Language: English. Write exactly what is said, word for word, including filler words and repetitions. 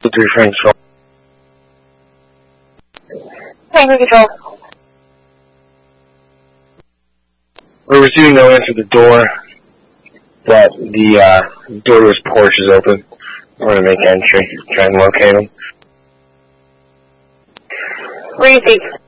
Three friends. Tango Control. We're receiving no answer to the door, but the uh, door to his porch is open. We're going to make entry, try and locate him. Receive.